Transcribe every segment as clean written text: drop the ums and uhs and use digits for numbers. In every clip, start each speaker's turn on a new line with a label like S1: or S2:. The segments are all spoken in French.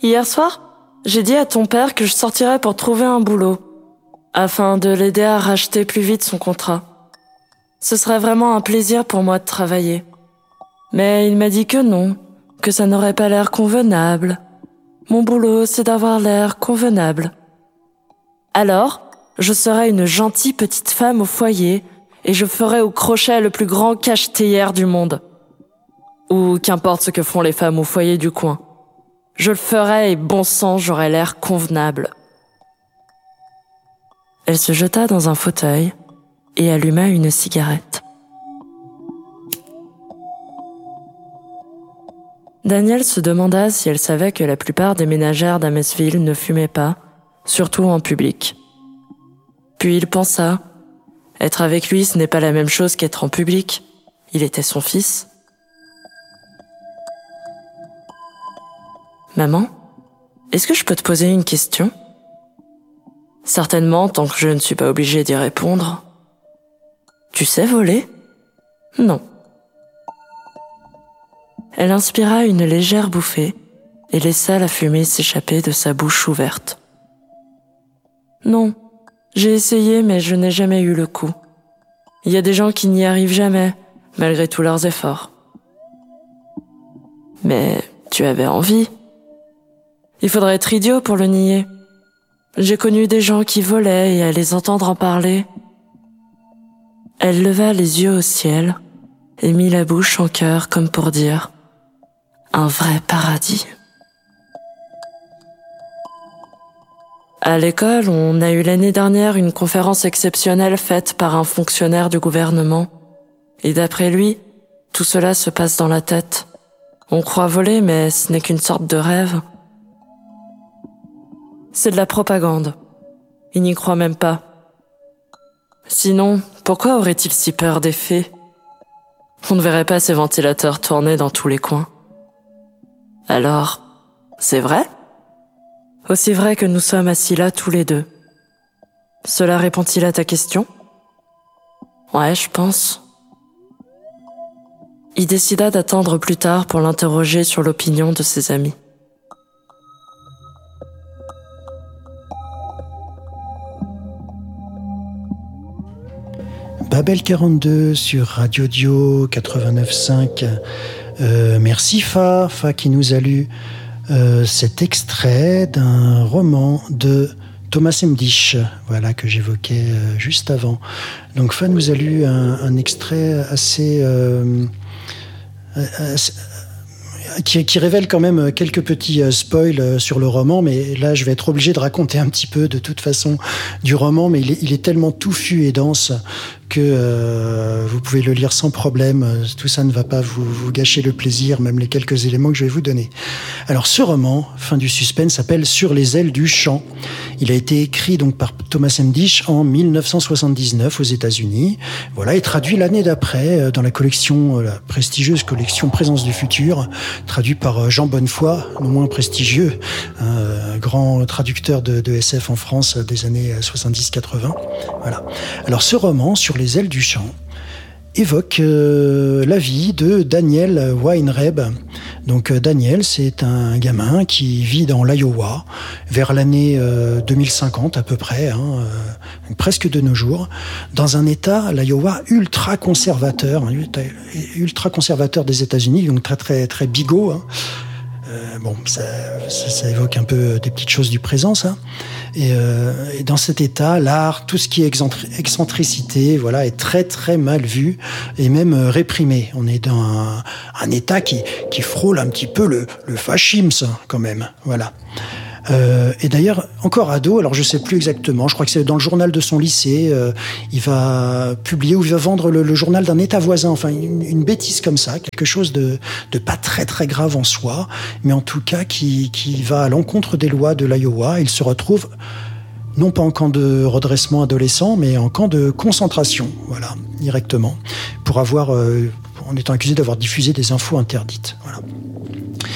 S1: Hier soir, j'ai dit à ton père que je sortirais pour trouver un boulot, afin de l'aider à racheter plus vite son contrat. Ce serait vraiment un plaisir pour moi de travailler. Mais il m'a dit que non, que ça n'aurait pas l'air convenable. Mon boulot, c'est d'avoir l'air convenable. Alors, je serai une gentille petite femme au foyer et je ferai au crochet le plus grand cache-théière du monde. Ou qu'importe ce que font les femmes au foyer du coin. Je le ferai et bon sang, j'aurai l'air convenable. Elle se jeta dans un fauteuil et alluma une cigarette. Daniel se demanda si elle savait que la plupart des ménagères d'Amesville ne fumaient pas, surtout en public. Puis il pensa, être avec lui, ce n'est pas la même chose qu'être en public. Il était son fils. Maman, est-ce que je peux te poser une question ? Certainement, tant que je ne suis pas obligée d'y répondre. Tu sais voler ? Non. Elle inspira une légère bouffée et laissa la fumée s'échapper de sa bouche ouverte. Non, j'ai essayé mais je n'ai jamais eu le coup. Il y a des gens qui n'y arrivent jamais, malgré tous leurs efforts. Mais tu avais envie. Il faudrait être idiot pour le nier. J'ai connu des gens qui volaient et à les entendre en parler. Elle leva les yeux au ciel et mit la bouche en cœur comme pour dire « un vrai paradis ». À l'école, on a eu l'année dernière une conférence exceptionnelle faite par un fonctionnaire du gouvernement. Et d'après lui, tout cela se passe dans la tête. On croit voler, mais ce n'est qu'une sorte de rêve. C'est de la propagande. Il n'y croit même pas. Sinon, pourquoi aurait-il si peur des fées ? On ne verrait pas ces ventilateurs tourner dans tous les coins. Alors, c'est vrai ? Aussi vrai que nous sommes assis là tous les deux. Cela répond-il à ta question ? Ouais, je pense. Il décida d'attendre plus tard pour l'interroger sur l'opinion de ses amis.
S2: Babel 42 sur Radio Dio 89.5. Merci Fa qui nous a lu cet extrait d'un roman de Thomas Semdisch, voilà, que j'évoquais juste avant. Donc Fa nous a lu un extrait assez qui révèle quand même quelques petits spoils sur le roman, mais là je vais être obligé de raconter un petit peu de toute façon du roman, mais il est tellement touffu et dense que vous pouvez le lire sans problème. Tout ça ne va pas vous gâcher le plaisir, même les quelques éléments que je vais vous donner. Alors ce roman, fin du suspense, s'appelle Sur les ailes du chant. Il a été écrit donc par Thomas Semdisch en 1979 aux États-Unis. Voilà, et traduit l'année d'après dans la collection, la prestigieuse collection Présence du futur, traduit par Jean Bonnefoy, non moins prestigieux, un grand traducteur de SF en France des années 70-80. Voilà. Alors ce roman, Sur les ailes du chant, évoque la vie de Daniel Weinreb. Donc Daniel, c'est un gamin qui vit dans l'Iowa vers l'année 2050 à peu près, presque de nos jours, dans un État, l'Iowa, ultra conservateur des États-Unis, donc très très très bigot. Bon, ça évoque un peu des petites choses du présent, ça. Et dans cet état, l'art, tout ce qui est excentricité, voilà, est très très mal vu et même réprimé. On est dans un état qui frôle un petit peu le fascisme, quand même. Voilà. Et d'ailleurs, encore ado, alors je sais plus exactement, je crois que c'est dans le journal de son lycée, il va publier ou il va vendre le journal d'un État voisin, enfin une bêtise comme ça, quelque chose de pas très très grave en soi, mais en tout cas qui va à l'encontre des lois de l'Iowa. Il se retrouve non pas en camp de redressement adolescent, mais en camp de concentration, voilà, directement, en étant accusé d'avoir diffusé des infos interdites, voilà.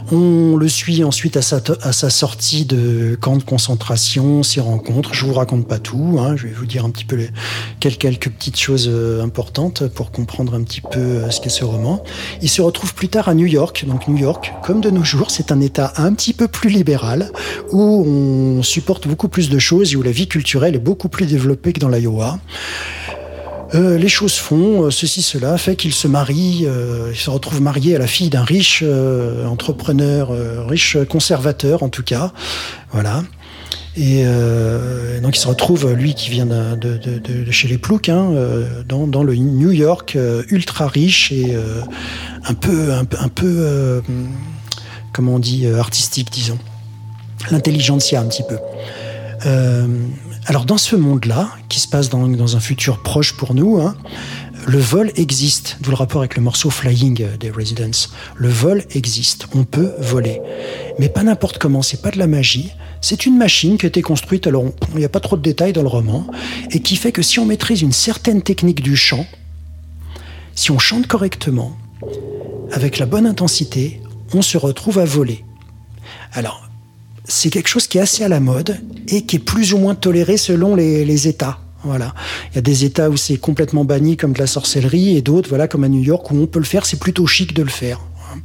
S2: On le suit ensuite à sa sortie de camp de concentration, ses rencontres. Je vous raconte pas tout, hein, je vais vous dire un petit peu quelques petites choses importantes pour comprendre un petit peu ce qu'est ce roman. Il se retrouve plus tard à New York. Donc New York, comme de nos jours, c'est un État un petit peu plus libéral, où on supporte beaucoup plus de choses et où la vie culturelle est beaucoup plus développée que dans l'Iowa. Les choses font, ceci, cela, fait qu'il se marie, il se retrouve marié à la fille d'un riche entrepreneur, riche conservateur en tout cas, voilà. Et donc il se retrouve, lui qui vient de chez les Ploucs, hein, dans le New York ultra riche et un peu comment on dit, artistique, disons. L'intelligentsia un petit peu. Alors dans ce monde-là, qui se passe dans un futur proche pour nous, hein, le vol existe, d'où le rapport avec le morceau Flying des Residents. Le vol existe, on peut voler. Mais pas n'importe comment, c'est pas de la magie. C'est une machine qui a été construite, alors il n'y a pas trop de détails dans le roman, et qui fait que si on maîtrise une certaine technique du chant, si on chante correctement, avec la bonne intensité, on se retrouve à voler. Alors, c'est quelque chose qui est assez à la mode et qui est plus ou moins toléré selon les États. Voilà. Il y a des États où c'est complètement banni comme de la sorcellerie et d'autres, voilà, comme à New York, où on peut le faire, c'est plutôt chic de le faire.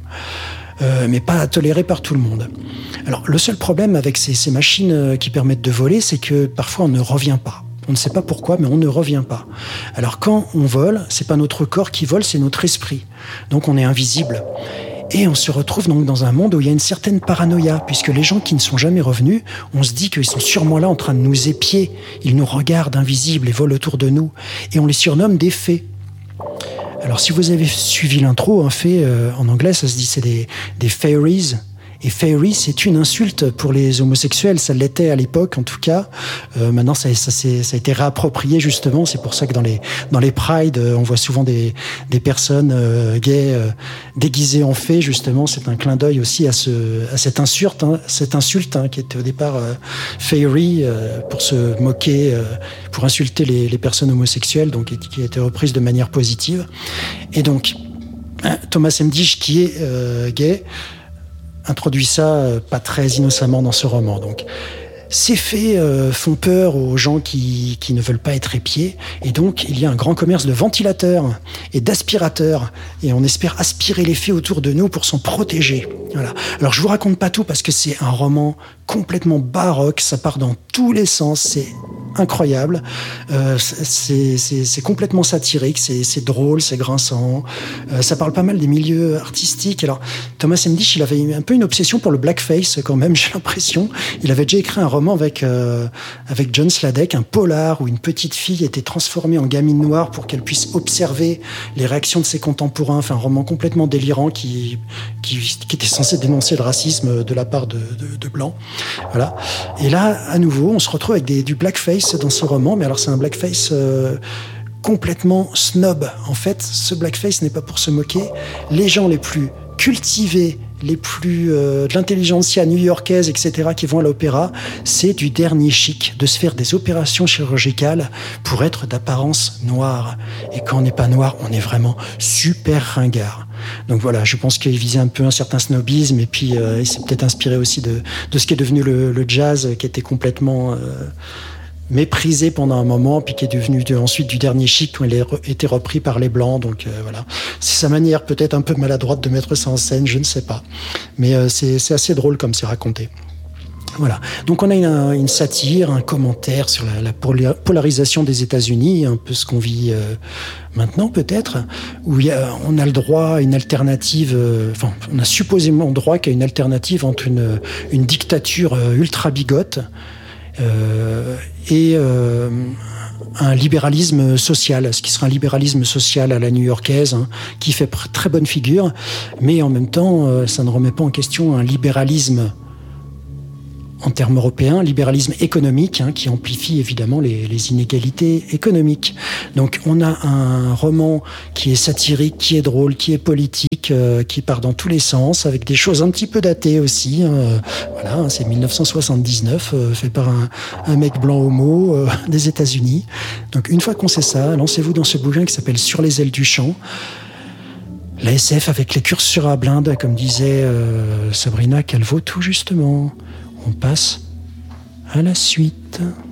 S2: Mais pas toléré par tout le monde. Alors, le seul problème avec ces machines qui permettent de voler, c'est que parfois on ne revient pas. On ne sait pas pourquoi, mais on ne revient pas. Alors, quand on vole, c'est pas notre corps qui vole, c'est notre esprit. Donc, on est invisible. Et on se retrouve donc dans un monde où il y a une certaine paranoïa, puisque les gens qui ne sont jamais revenus, on se dit qu'ils sont sûrement là en train de nous épier. Ils nous regardent invisibles et volent autour de nous. Et on les surnomme des fées. Alors si vous avez suivi l'intro, un fée, en anglais, ça se dit c'est des fairies. Et fairy, c'est une insulte pour les homosexuels. Ça l'était à l'époque, en tout cas. Maintenant, ça a été réapproprié, justement. C'est pour ça que dans les prides, on voit souvent des personnes gays déguisées en fées, justement. C'est un clin d'œil aussi à cette insulte, qui était au départ fairy, pour se moquer, pour insulter les personnes homosexuelles, donc qui a été reprise de manière positive. Et donc, Thomas Emdish, qui est gay, introduit ça pas très innocemment dans ce roman. Donc, ces faits font peur aux gens qui ne veulent pas être épiés, et donc il y a un grand commerce de ventilateurs et d'aspirateurs, et on espère aspirer les faits autour de nous pour s'en protéger. Voilà. Alors je vous raconte pas tout parce que c'est un roman complètement baroque, ça part dans tous les sens, c'est incroyable, c'est complètement satirique, c'est drôle, c'est grinçant, ça parle pas mal des milieux artistiques. Alors Thomas Emdish, il avait un peu une obsession pour le blackface quand même, j'ai l'impression. Il avait déjà écrit un roman avec John Sladek, un polar où une petite fille était transformée en gamine noire pour qu'elle puisse observer les réactions de ses contemporains. Enfin, un roman complètement délirant qui était censé dénoncer le racisme de la part de blancs. Voilà. Et là, à nouveau, on se retrouve avec du blackface dans ce roman, mais alors c'est un blackface complètement snob. En fait, ce blackface n'est pas pour se moquer. Les gens les plus cultivés, les plus de l'intelligentsia new-yorkaise, etc., qui vont à l'opéra, c'est du dernier chic, de se faire des opérations chirurgicales pour être d'apparence noire. Et quand on n'est pas noir, on est vraiment super ringard. Donc voilà, je pense qu'il visait un peu un certain snobisme, et puis il s'est peut-être inspiré aussi de ce qui est devenu le jazz, qui était complètement méprisé pendant un moment, puis qui est devenu ensuite du dernier chic, où il a été repris par les Blancs. Donc voilà, c'est sa manière peut-être un peu maladroite de mettre ça en scène, je ne sais pas. Mais c'est assez drôle comme c'est raconté. Voilà. Donc on a une satire, un commentaire sur la polarisation des États-Unis, un peu ce qu'on vit maintenant peut-être, où on a le droit à une alternative, on a supposément le droit qu'il y a une alternative entre une dictature ultra bigote et un libéralisme social, ce qui sera un libéralisme social à la new-yorkaise, hein, qui fait très bonne figure, mais en même temps, ça ne remet pas en question un libéralisme en termes européens, libéralisme économique, hein, qui amplifie évidemment les inégalités économiques. Donc on a un roman qui est satirique, qui est drôle, qui est politique, qui part dans tous les sens, avec des choses un petit peu datées aussi. Voilà, hein, c'est 1979, fait par un mec blanc homo des États-Unis. Donc une fois qu'on sait ça, lancez-vous dans ce bouquin qui s'appelle Sur les ailes du chant. La SF avec les curseurs à blinde, comme disait Sabrina Calvo tout justement. On passe à la suite.